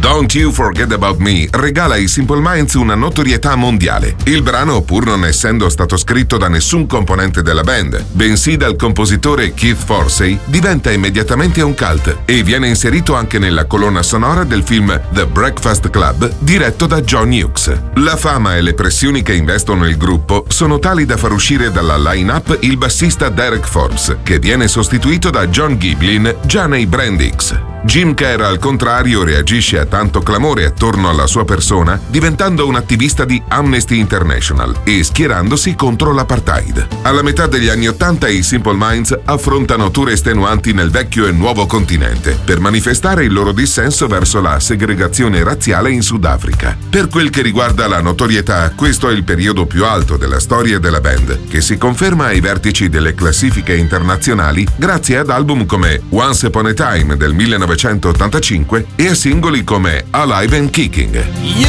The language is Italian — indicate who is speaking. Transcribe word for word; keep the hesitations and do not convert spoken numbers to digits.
Speaker 1: Don't You Forget About Me regala ai Simple Minds una notorietà mondiale. Il brano, pur non essendo stato scritto da nessun componente della band, bensì dal compositore Keith Forsey, diventa immediatamente un cult e viene inserito anche nella colonna sonora del film The Breakfast Club, diretto da John Hughes. La fama e le pressioni che investono il gruppo sono tali da far uscire dalla line-up il bassista Derek Forbes, che viene sostituito da John Giblin già nei Brand X. Jim Kerr, al contrario, reagisce a tanto clamore attorno alla sua persona, diventando un attivista di Amnesty International e schierandosi contro l'apartheid. Alla metà degli anni Ottanta i Simple Minds affrontano tour estenuanti nel vecchio e nuovo continente per manifestare il loro dissenso verso la segregazione razziale in Sudafrica. Per quel che riguarda la notorietà, questo è il periodo più alto della storia della band, che si conferma ai vertici delle classifiche internazionali grazie ad album come Once Upon a Time del millenovecentottantacinque e a singoli come Alive and Kicking.